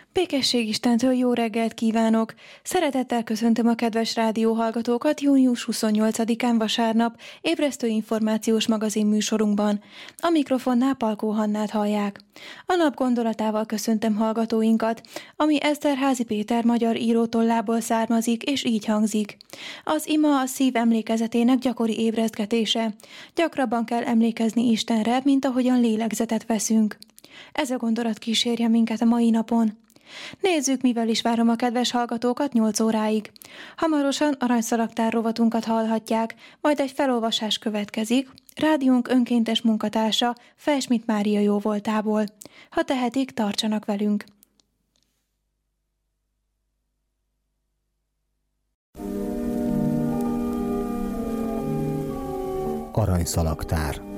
Békesség Istentől jó reggelt kívánok! Szeretettel köszöntöm a kedves rádióhallgatókat június 28-án vasárnap ébresztő információs magazin műsorunkban. A mikrofonnál Palkó Hannát hallják. A nap gondolatával köszöntöm hallgatóinkat, ami Eszterházy Péter magyar író tollából származik, és így hangzik. Az ima a szív emlékezetének gyakori ébresztgetése. Gyakrabban kell emlékezni Istenre, mint ahogyan lélegzetet veszünk. Ez a gondolat kísérje minket a mai napon. Nézzük, mivel is várom a kedves hallgatókat 8 óráig. Hamarosan aranyszalagtár rovatunkat hallhatják, majd egy felolvasás következik, rádiónk önkéntes munkatársa Felsmit Mária jóvoltából. Ha tehetik, tartsanak velünk! Aranyszalagtár.